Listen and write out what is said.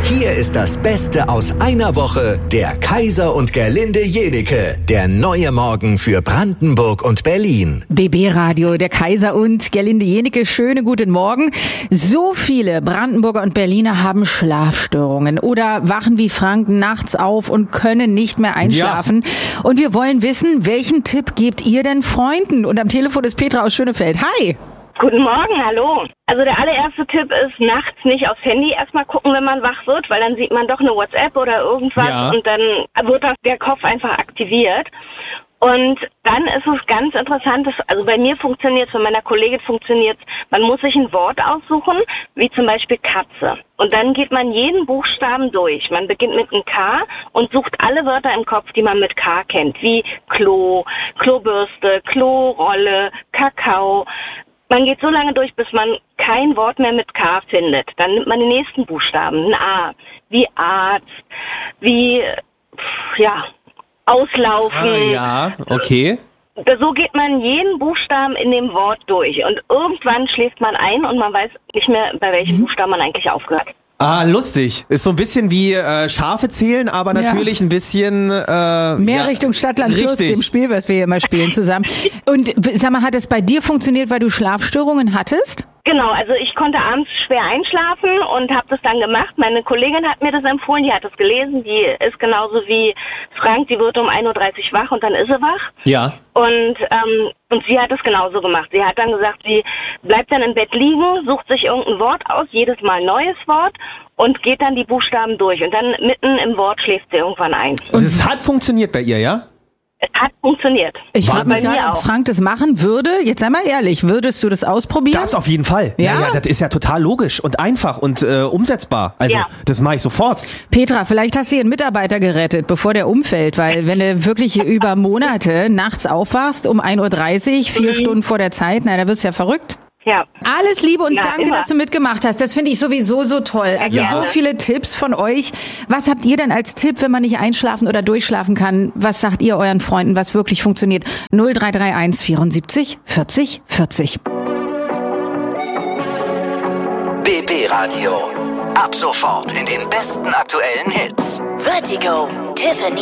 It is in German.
Hier ist das Beste aus einer Woche, der Kaiser und Gerlinde Jenike, der neue Morgen für Brandenburg und Berlin. BB Radio, der Kaiser und Gerlinde Jenike, schönen guten Morgen. So viele Brandenburger und Berliner haben Schlafstörungen oder wachen wie Frank nachts auf und können nicht mehr einschlafen. Ja. Und wir wollen wissen, welchen Tipp gebt ihr denn Freunden? Und am Telefon ist Petra aus Schönefeld. Hi! Guten Morgen, hallo. Also der allererste Tipp ist, nachts nicht aufs Handy erstmal gucken, wenn man wach wird, weil dann sieht man doch eine WhatsApp oder irgendwas und dann wird der Kopf einfach aktiviert. Und dann ist es ganz interessant, also bei mir funktioniert es, bei meiner Kollegin funktioniert es, man muss sich ein Wort aussuchen, wie zum Beispiel Katze. Und dann geht man jeden Buchstaben durch. Man beginnt mit einem K und sucht alle Wörter im Kopf, die man mit K kennt, wie Klo, Klobürste, Klorolle, Kakao. Man geht so lange durch, bis man kein Wort mehr mit K findet. Dann nimmt man den nächsten Buchstaben, ein A, wie Arzt, wie, auslaufen. Ah, ja, okay. So geht man jeden Buchstaben in dem Wort durch. Und irgendwann schläft man ein und man weiß nicht mehr, bei welchem Buchstaben man eigentlich aufgehört hat. Ah, lustig. Ist so ein bisschen wie Schafe zählen, aber natürlich ein bisschen... mehr Richtung Stadtland Plus, dem Spiel, was wir hier immer spielen zusammen. Und sag mal, hat es bei dir funktioniert, weil du Schlafstörungen hattest? Genau, also ich konnte abends schwer einschlafen und habe das dann gemacht. Meine Kollegin hat mir das empfohlen, die hat es gelesen. Die ist genauso wie Frank, die wird um 1.30 Uhr wach und dann ist sie wach. Ja. Und sie hat es genauso gemacht. Sie hat dann gesagt, sie bleibt dann im Bett liegen, sucht sich irgendein Wort aus, jedes Mal ein neues Wort und geht dann die Buchstaben durch. Und dann mitten im Wort schläft sie irgendwann ein. Und es hat funktioniert bei ihr, ja? Es hat funktioniert. Ich frage mich gerade, ob Frank das machen würde. Jetzt sei mal ehrlich, würdest du das ausprobieren? Das auf jeden Fall. Ja, das ist ja total logisch und einfach und umsetzbar. Also das mache ich sofort. Petra, vielleicht hast du hier einen Mitarbeiter gerettet, bevor der umfällt. Weil wenn du wirklich über Monate nachts aufwachst um 1.30 Uhr, 4 Stunden vor der Zeit, da wirst du ja verrückt. Ja. Alles Liebe und danke, dass du mitgemacht hast. Das finde ich sowieso so toll. Also so viele Tipps von euch. Was habt ihr denn als Tipp, wenn man nicht einschlafen oder durchschlafen kann? Was sagt ihr euren Freunden, was wirklich funktioniert? 0331 74 40 40. BB Radio. Ab sofort in den besten aktuellen Hits. Vertigo, Tiffany.